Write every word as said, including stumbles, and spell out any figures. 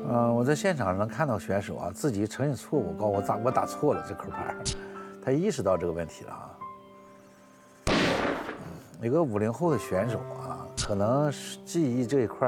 嗯，我在现场能看到选手啊自己承认错误，告诉我咋我打错了这口牌，他意识到这个问题了啊。一个五零后的选手啊，可能是记忆这一块